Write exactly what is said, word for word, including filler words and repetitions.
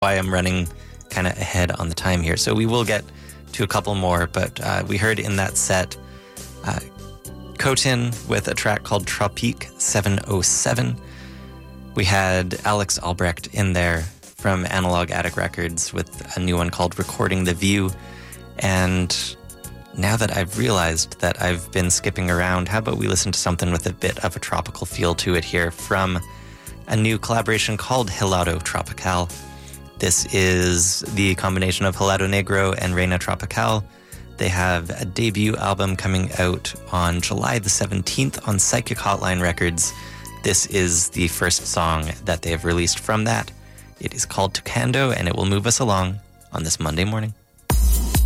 why I'm running kind of ahead on the time here. So we will get to a couple more, but uh, we heard in that set uh, Kotin with a track called Tropique seven oh seven. We had Alex Albrecht in there from Analog Attic Records with a new one called Recording the View. And now that I've realized that I've been skipping around, how about we listen to something with a bit of a tropical feel to it here from a new collaboration called Helado Tropical. This is the combination of Helado Negro and Reina Tropical. They have a debut album coming out on July the seventeenth on Psychic Hotline Records. This is the first song that they have released from that. It is called Tocando, and it will move us along on this Monday morning.